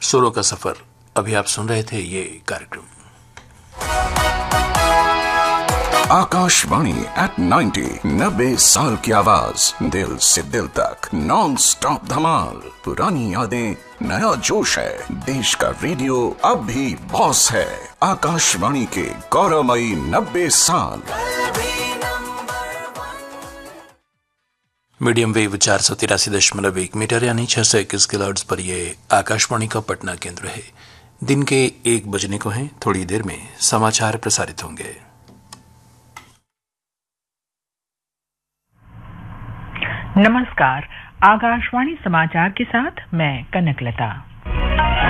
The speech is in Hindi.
सुरों का सफर। अभी आप सुन रहे थे ये कार्यक्रम। आकाशवाणी एट 90 साल की आवाज, दिल से दिल तक नॉन स्टॉप धमाल। पुरानी यादें, नया जोश है, देश का रेडियो अब भी बॉस है। आकाशवाणी के गौरवमयी 90 साल। मीडियम वेव 483.1 मीटर यानी 621 किलोहर्ट्ज पर यह आकाशवाणी का पटना केंद्र है। दिन के 1 बजने को हैं। थोड़ी देर में समाचार प्रसारित होंगे। नमस्कार, आकाशवाणी समाचार के साथ मैं कनकलता।